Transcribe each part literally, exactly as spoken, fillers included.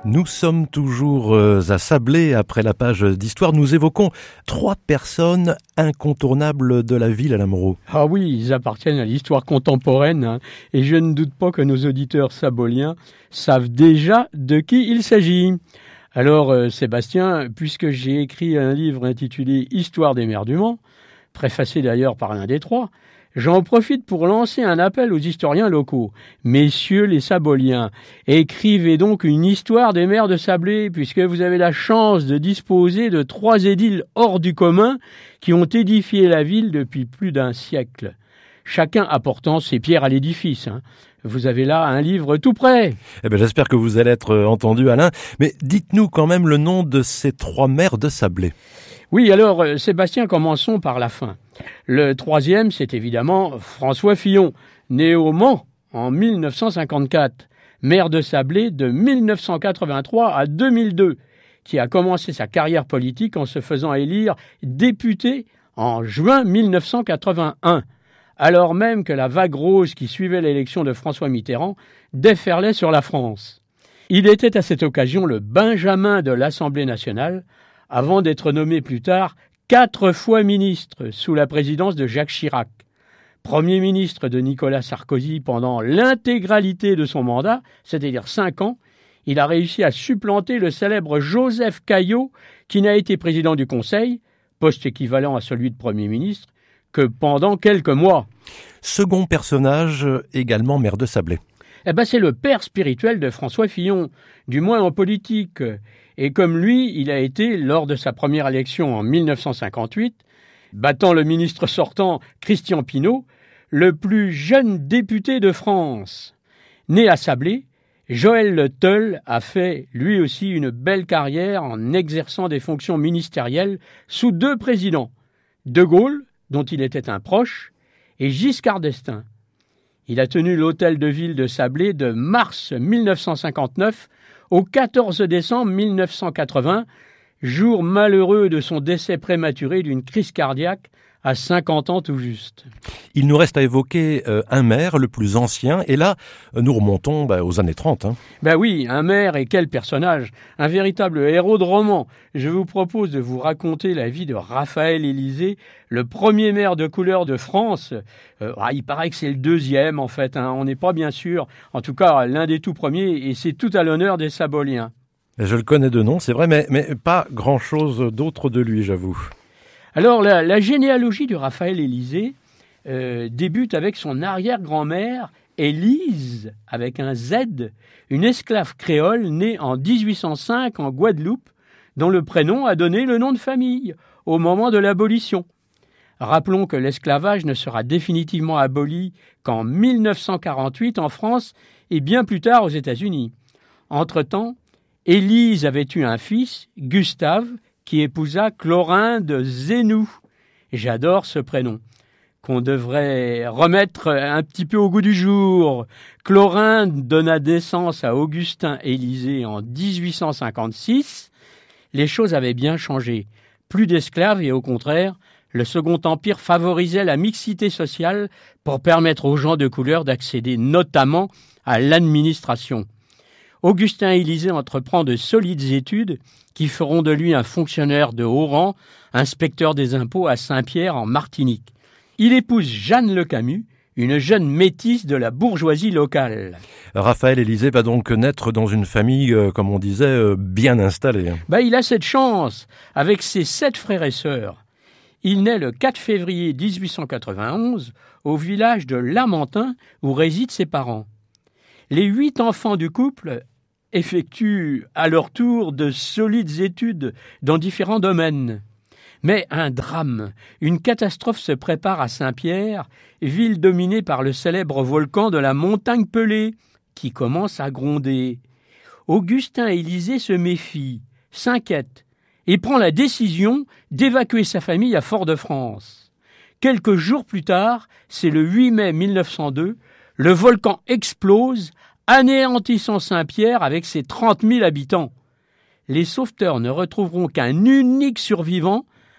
Nous sommes toujours à Sablé après la page d'histoire. Nous évoquons trois personnes incontournables de la ville, Alain Moreau. Ah oui, ils appartiennent à l'histoire contemporaine, hein, et je ne doute pas que nos auditeurs saboliens savent déjà de qui il s'agit. Alors euh, Sébastien, puisque j'ai écrit un livre intitulé « Histoire des mers du Mans », préfacé d'ailleurs par l'un des trois, j'en profite pour lancer un appel aux historiens locaux. Messieurs les Saboliens, écrivez donc une histoire des mers de Sablé, puisque vous avez la chance de disposer de trois édiles hors du commun qui ont édifié la ville depuis plus d'un siècle. Chacun apportant ses pierres à l'édifice. Hein. Vous avez là un livre tout prêt. Eh ben, j'espère que vous allez être entendu, Alain. Mais dites-nous quand même le nom de ces trois maires de Sablé. Oui, alors, Sébastien, commençons par la fin. Le troisième, c'est évidemment François Fillon, né au Mans en mille neuf cent cinquante-quatre, maire de Sablé de mille neuf cent quatre-vingt-trois à deux mille deux, qui a commencé sa carrière politique en se faisant élire député en juin mille neuf cent quatre-vingt-un, alors même que la vague rose qui suivait l'élection de François Mitterrand déferlait sur la France. Il était à cette occasion le Benjamin de l'Assemblée nationale, avant d'être nommé plus tard quatre fois ministre sous la présidence de Jacques Chirac, Premier ministre de Nicolas Sarkozy pendant l'intégralité de son mandat, c'est-à-dire cinq ans. Il a réussi à supplanter le célèbre Joseph Caillaux, qui n'a été président du Conseil, poste équivalent à celui de Premier ministre, que pendant quelques mois. Second personnage, également maire de Sablé. Eh ben, c'est le père spirituel de François Fillon, du moins en politique. Et comme lui, il a été, lors de sa première élection en mille neuf cent cinquante-huit, battant le ministre sortant Christian Pineau, le plus jeune député de France. Né à Sablé, Joël Le Teul a fait lui aussi une belle carrière en exerçant des fonctions ministérielles sous deux présidents, De Gaulle, dont il était un proche, et Giscard d'Estaing. Il a tenu l'hôtel de ville de Sablé de mars mille neuf cent cinquante-neuf au quatorze décembre mille neuf cent quatre-vingts, jour malheureux de son décès prématuré d'une crise cardiaque à cinquante ans tout juste. Il nous reste à évoquer euh, un maire, le plus ancien, et là, nous remontons bah, aux années trente. Hein. Ben oui, un maire et quel personnage, un véritable héros de roman. Je vous propose de vous raconter la vie de Raphaël Élysée, le premier maire de couleur de France. Euh, ah, il paraît que c'est le deuxième en fait, hein, on n'est pas bien sûr. En tout cas, l'un des tout premiers, et c'est tout à l'honneur des Saboliens. Je le connais de nom, c'est vrai, mais, mais pas grand-chose d'autre de lui, j'avoue. Alors, la, la généalogie de Raphaël Élysée euh, débute avec son arrière-grand-mère, Élise, avec un Z, une esclave créole née en dix-huit cent cinq en Guadeloupe, dont le prénom a donné le nom de famille au moment de l'abolition. Rappelons que l'esclavage ne sera définitivement aboli qu'en mille neuf cent quarante-huit en France et bien plus tard aux États-Unis. Entre-temps, Élise avait eu un fils, Gustave, qui épousa Chlorinde Zénou. J'adore ce prénom, qu'on devrait remettre un petit peu au goût du jour. Chlorinde donna naissance à Augustin Élysée en dix-huit cent cinquante-six. Les choses avaient bien changé. Plus d'esclaves et au contraire, le Second Empire favorisait la mixité sociale pour permettre aux gens de couleur d'accéder notamment à l'administration. Augustin Élysée entreprend de solides études qui feront de lui un fonctionnaire de haut rang, inspecteur des impôts à Saint-Pierre en Martinique. Il épouse Jeanne Le Camus, une jeune métisse de la bourgeoisie locale. Raphaël Élysée va donc naître dans une famille, euh, comme on disait, euh, bien installée. Ben, il a cette chance, avec ses sept frères et sœurs. Il naît le quatre février dix-huit cent quatre-vingt-onze au village de Lamentin où résident ses parents. Les huit enfants du couple effectuent à leur tour de solides études dans différents domaines. Mais un drame, une catastrophe se prépare à Saint-Pierre, ville dominée par le célèbre volcan de la montagne Pelée, qui commence à gronder. Augustin Élysée se méfie, s'inquiète, et prend la décision d'évacuer sa famille à Fort-de-France. Quelques jours plus tard, c'est le huit mai mille neuf cent deux, le volcan explose, anéantissant Saint-Pierre avec ses trente mille habitants. Les sauveteurs ne retrouveront qu'un unique survivant,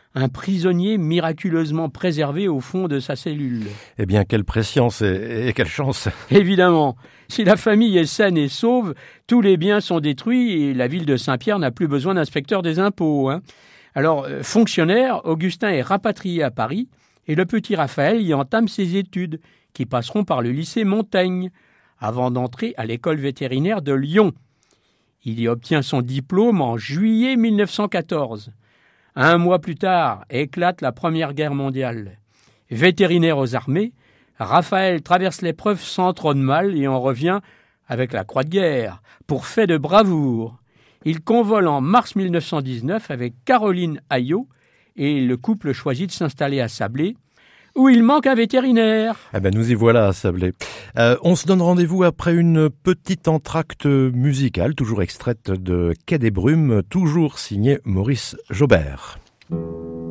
un prisonnier miraculeusement préservé au fond de sa cellule. Eh bien, quelle prescience et, et quelle chance. Évidemment, si la famille est saine et sauve, tous les biens sont détruits et la ville de Saint-Pierre n'a plus besoin d'inspecteur des impôts. Hein. Alors, euh, fonctionnaire, Augustin est rapatrié à Paris et le petit Raphaël y entame ses études, qui passeront par le lycée Montaigne, avant d'entrer à l'école vétérinaire de Lyon. Il y obtient son diplôme en juillet mille neuf cent quatorze. Un mois plus tard, éclate la Première Guerre mondiale. Vétérinaire aux armées, Raphaël traverse l'épreuve sans trop de mal et en revient avec la Croix de guerre, pour fait de bravoure. Il convole en mars mille neuf cent dix-neuf avec Caroline Hayot et le couple choisit de s'installer à Sablé, où il manque un vétérinaire. Eh ben nous y voilà à Sablé. Euh, on se donne rendez-vous après une petite entracte musicale, toujours extraite de Quai des Brumes, toujours signée Maurice Jaubert.